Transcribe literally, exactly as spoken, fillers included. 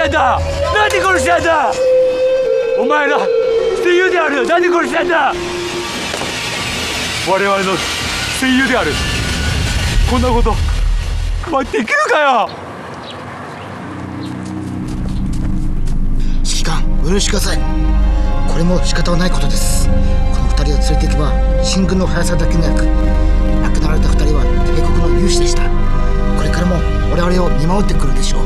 したんだ。なんで殺したんだ。お前ら戦友である。なんで殺したんだ。我々の戦友である。こんなことお前できるかよ。 指揮官、お許しください。これも仕方はないことです。この二人を連れていけば新軍の速さだけでなく、亡くなられた二人は帝国の勇士でした。これからも我々を見守ってくるでしょう。